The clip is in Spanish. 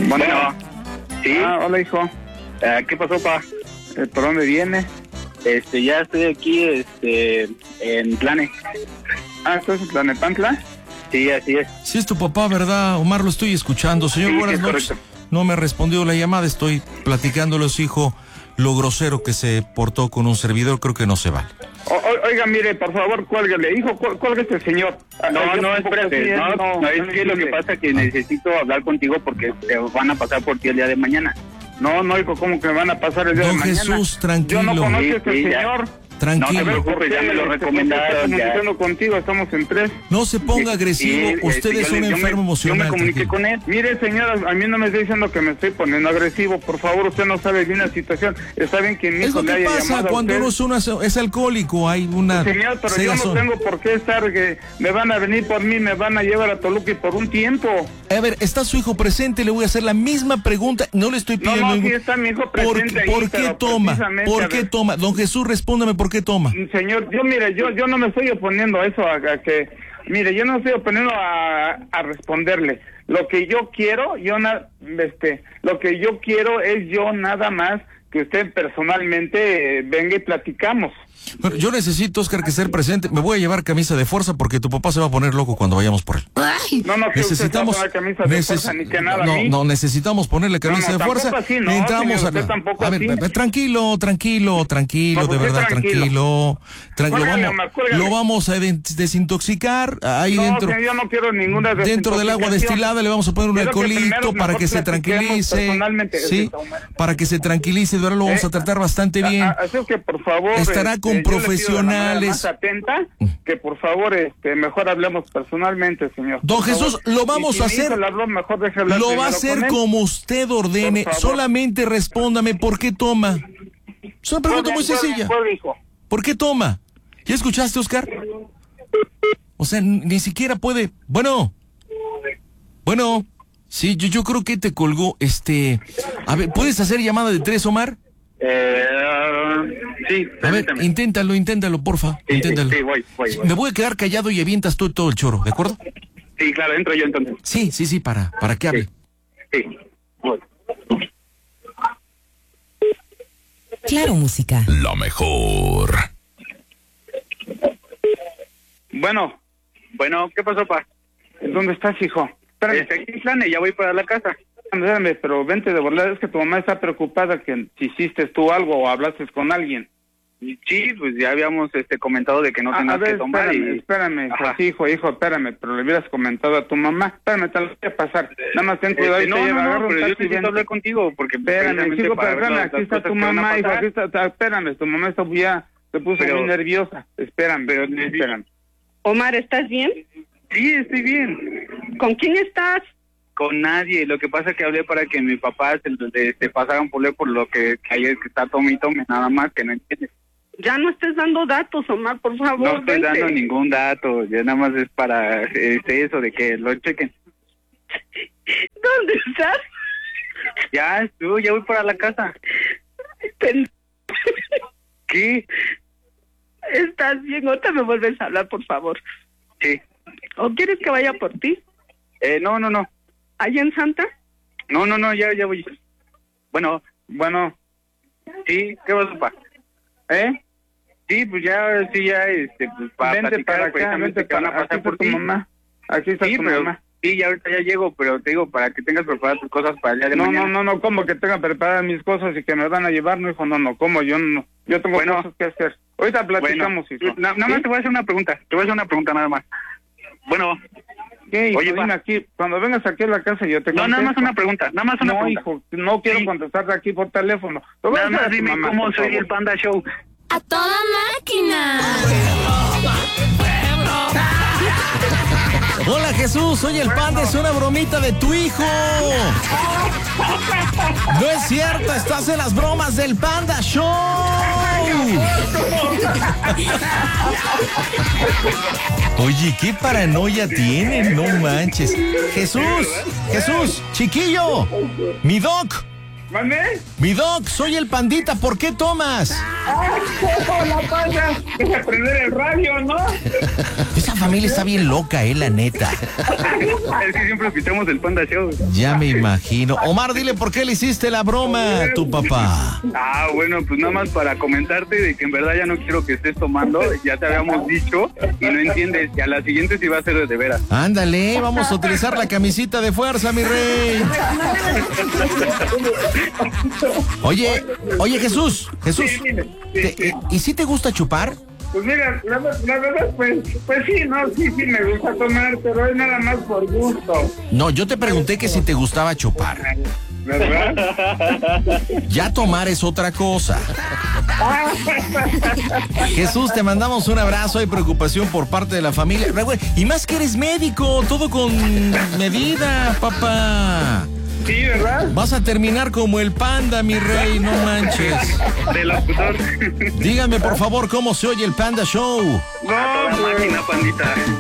Bueno, ¿sí? Hola, hijo. ¿Qué pasó, pa? ¿Por dónde viene? Ya estoy aquí, en Tlane. ¿Estás en Tlanepantla? Sí, así es. Sí es tu papá, ¿verdad? Omar, lo estoy escuchando. Señor, Sí, buenas es noches. correcto. No me ha respondido la llamada, estoy platicándole a su hijo lo grosero que se portó con un servidor, creo que no se vale. Oiga, mire, por favor, cuélguele. Hijo, cuélguese este señor. No, espérate. No, es que lo que pasa es que necesito hablar contigo porque te van a pasar por ti el día de mañana. No, hijo, ¿cómo que me van a pasar el día de Don mañana? Jesús, tranquilo. Yo no conozco a este Sí, ya. señor. Tranquilo. No te preocupes, ya me lo recomendaron. Estoy Ya. comunicando contigo, estamos en 3. No se ponga agresivo, Sí, usted es un enfermo emocional. Yo me comuniqué tranquilo. con él. Mire, señora, a mí no me está diciendo que me estoy poniendo agresivo. Por favor, usted no sabe bien la situación. Está bien que mi Es hijo lo le que haya pasa llamado a cuando usted. uno es alcohólico, hay una Señor, pero yo no cegazón. tengo por qué estar, que me van a venir por mí, me van a llevar a Toluca y por un tiempo. A ver, está su hijo presente, le voy a hacer la misma pregunta, no le estoy pidiendo No, ningún... sí está mi hijo presente ahí, ¿Por qué pero toma? precisamente, ¿Por a qué ver. toma? Don Jesús, respóndame, ¿por qué toma? Señor, yo no me estoy oponiendo a eso, a que... Mire, yo no estoy oponiendo a responderle. Lo que yo quiero, lo que yo quiero es yo nada más que usted personalmente venga y platicamos. Bueno, yo necesito, Oscar, que ser presente. Me voy a llevar camisa de fuerza porque tu papá se va a poner loco cuando vayamos por él. No, que Necesitamos usted se va a poner camisa de fuerza, ni que nada a mí. no, necesitamos ponerle camisa de fuerza. Tampoco así, no, Entramos señor, usted tampoco a ver, así. tranquilo, No, de ¿por qué verdad, tranquilo? Cuélgale, Omar, cuélgale. Lo vamos a desintoxicar ahí No, dentro. señor, yo no quiero ninguna Dentro del agua desintoxicación. destilada le vamos a poner un Quiero que alcoholito primero para mejor que se platiquemos tranquilice. personalmente. Sí, para que se tranquilice, de verdad lo vamos a tratar bastante bien. Así que por favor Estará con yo le pido de la manera profesionales. más atenta que por favor mejor hablemos personalmente, señor. Don Por Jesús, favor. lo vamos Y si a mi hijo hacer. le habló, mejor deje hablar Lo va a primero hacer con él. como usted ordene. Por favor. Solamente respóndame por qué toma. Es una pregunta muy sencilla. Hijo. ¿Por qué toma? ¿Ya escuchaste, Oscar? O sea, ni siquiera puede. Bueno. Sí, yo creo que te colgó. A ver, ¿puedes hacer llamada de 3, Omar? Sí, A ver, permíteme. inténtalo, porfa. Sí, Inténtalo. sí, voy. Me voy a quedar callado y avientas tú todo el choro, ¿de acuerdo? Sí, claro, entro yo entonces. Sí, para que hable. Sí, voy. Claro, música. La mejor. Bueno, ¿Qué pasó, pa? ¿dónde estás, hijo? Espérame, Aquí en Tlane, ya voy para la casa. espérame, pero vente de volada, es que tu mamá está preocupada que si hiciste tú algo o hablaste con alguien. Sí, pues ya habíamos comentado de que no tenías que tomar espérame, Ajá. pues, hijo, espérame, pero le hubieras comentado a tu mamá. Espérame, te lo voy a pasar. Nada más ten cuidado y te lleva, agarra un pero yo taxi y necesito vente. hablar contigo porque Espérame, precisamente chico, para pero ver espérame, las aquí está cosas tu que van a mamá, hijo, pasar. aquí está, espérame, tu mamá está ya se puso Pero- muy nerviosa. Espérame, espérame. Omar, ¿estás bien? Sí, estoy bien. ¿Con quién estás? Con nadie. Lo que pasa es que hablé para que mi papá se pasaran por lo que ayer que está tome y tome, nada más que no entiendes. Ya no estés dando datos, Omar, por favor. No estoy vente. dando ningún dato, ya nada más es para eso de que lo chequen. ¿Dónde estás? Ya voy para la casa. Pen- ¿Qué? ¿Estás bien? Otra me vuelves a hablar, por favor. Sí. ¿O quieres que vaya por ti? No. ¿Allá en Santa? No, ya voy. Bueno, sí, ¿qué vas a pasar? Sí, pues ya, pues para Vente para acá, precisamente vente que van a para pasar aquí por por tu ti. mamá. Aquí está Sí, tu pero, mamá. sí, ya ahorita ya llego, pero te digo, para que tengas preparadas tus cosas para el día de mañana. No, como que tenga preparadas mis cosas y que me van a llevar, no, hijo, no, como yo no. Yo tengo Bueno. cosas que hacer. Ahorita platicamos, hijo. Nada más ¿Sí? te voy a hacer una pregunta, nada más. Bueno, ¿Qué, hijo? Oye, Dime pa. aquí, cuando vengas aquí a la casa yo te no, nada más contesto. una pregunta, No, pregunta. hijo, no quiero Sí. contestarte aquí por teléfono. Lo voy a Nada hacer a más tu dime mamá, cómo por soy favor. el Panda Show. ¡A toda máquina! Hola Jesús, soy el Panda, es una bromita de tu hijo. No es cierto, estás en las bromas del Panda Show. Oye, qué paranoia tienen, no manches. Jesús, chiquillo, mi doc, ¿Mande? Mi Doc, soy el Pandita, ¿por qué tomas? La pasa. Deja prender el radio, ¿no? Esa familia está bien loca, la neta. Es que siempre escuchamos el Panda Show. Ya me imagino. Omar, dile por qué le hiciste la broma a tu papá. Bueno, pues nada más para comentarte de que en verdad ya no quiero que estés tomando, ya te habíamos dicho y no entiendes, y a la siguiente sí va a ser de veras. Ándale, vamos a utilizar la camisita de fuerza, mi rey. Oye, Jesús, ¿y si te gusta chupar? Pues mira, la verdad, pues sí, no, sí me gusta tomar, pero es nada más por gusto. No, yo te pregunté que si te gustaba chupar. ¿Verdad? Ya tomar es otra cosa. Jesús, te mandamos un abrazo. Hay preocupación por parte de la familia. Y más que eres médico, todo con medida, papá. Sí, ¿verdad? Vas a terminar como el Panda, mi rey, no manches. De locutor. Dígame, por favor, cómo se oye el Panda Show. A toda máquina, Pandita.